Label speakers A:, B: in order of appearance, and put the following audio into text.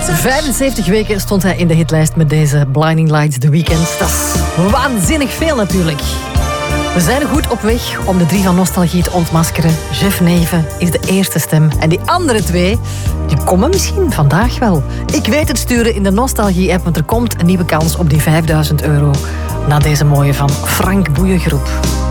A: 75 weken stond hij in de hitlijst met deze Blinding Lights The Weeknd. Dat is waanzinnig veel natuurlijk. We zijn goed op weg om de 3 van Nostalgie te ontmaskeren. Jeff Neven is de eerste stem. En die andere 2, die komen misschien vandaag wel. Ik weet het, sturen in de Nostalgie-app, want er komt een nieuwe kans op die €5000. Na deze mooie van Frank Boeiengroep.